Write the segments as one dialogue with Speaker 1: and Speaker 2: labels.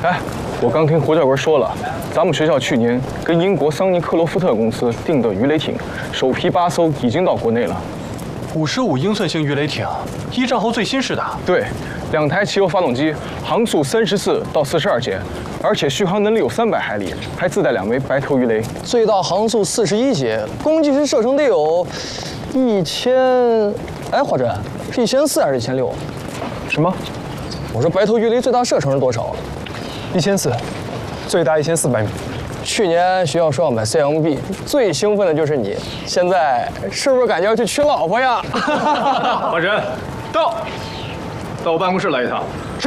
Speaker 1: 哎，我刚听胡教官说了，咱们学校去年跟英国桑尼克罗夫特公司订的鱼雷艇，首批8艘已经到国内了。
Speaker 2: 55英寸型鱼雷艇，一战后最新式的。
Speaker 1: 对，2台汽油发动机，航速34到42节，而且续航能力有300海里，还自带2枚白头鱼雷，
Speaker 3: 最大航速41节，公计是射程得有1000。哎，华珍，是1400还是1600？
Speaker 1: 什么？
Speaker 3: 我说白头鱼雷最大射程是多少
Speaker 4: ？1400，最大1400米。
Speaker 3: 去年学校说要买 CMB， 最兴奋的就是你，现在是不是感觉要去娶老婆呀？
Speaker 5: 华晨，到我办公室来一趟。
Speaker 4: 是。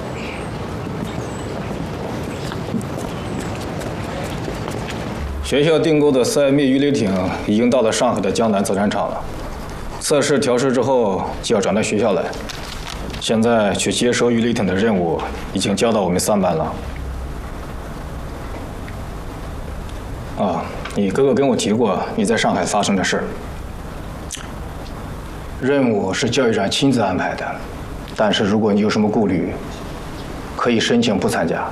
Speaker 5: 学校订购的CMB鱼雷艇已经到了上海的江南造船厂了，测试调试之后就要转到学校来。现在去接收鱼雷艇的任务已经交到我们3班了。啊，你哥哥跟我提过你在上海发生的事。任务是教育长亲自安排的，但是如果你有什么顾虑，可以申请不参加。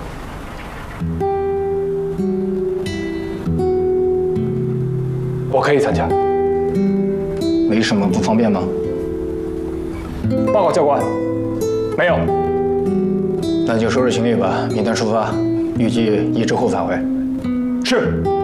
Speaker 4: 我可以参加。
Speaker 5: 没什么不方便吗？
Speaker 4: 报告教官，没有。
Speaker 5: 那就收拾行李吧，明天出发，预计1周后返回。
Speaker 4: 是。